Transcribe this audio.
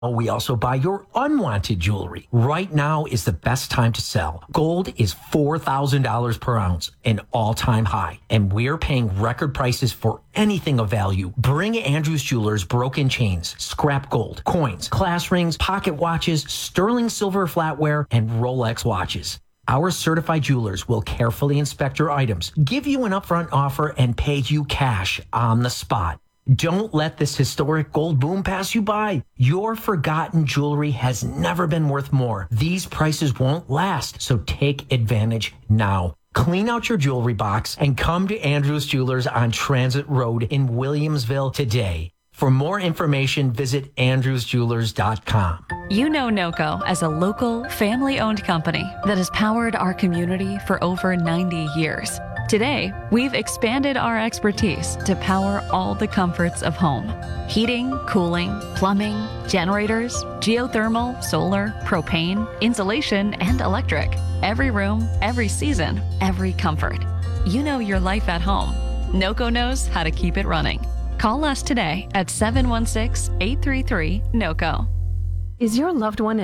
We also buy your unwanted jewelry. Right now is the best time to sell. Gold is $4,000 per ounce, an all-time high. And we're paying record prices for anything of value. Bring Andrews Jewelers broken chains, scrap gold, coins, class rings, pocket watches, sterling silver flatware, and Rolex watches. Our certified jewelers will carefully inspect your items, give you an upfront offer, and pay you cash on the spot. Don't let this historic gold boom pass you by. Your forgotten jewelry has never been worth more. These prices won't last, so take advantage now. Clean out your jewelry box and come to Andrews Jewelers on Transit Road in Williamsville today. For more information, visit andrewsjewelers.com. You know NOCO as a local, family-owned company that has powered our community for over 90 years. Today, we've expanded our expertise to power all the comforts of home. Heating, cooling, plumbing, generators, geothermal, solar, propane, insulation, and electric. Every room, every season, every comfort. You know your life at home. NOCO knows how to keep it running. Call us today at 716-833-NOCO. Is your loved one